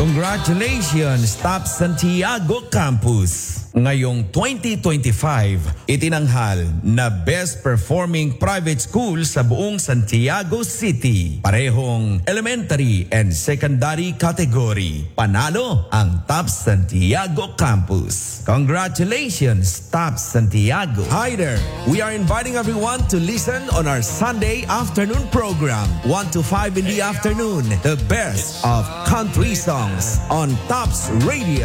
Congratulations, Top Santiago Campus! Ngayong 2025, itinanghal na Best Performing Private School sa buong Santiago City. Parehong elementary and secondary category. Panalo ang Top Santiago Campus. Congratulations, Top Santiago. Hi there! We are inviting everyone to listen on our Sunday afternoon program, 1 to 5 in the afternoon. The best of country songs on Tops Radio.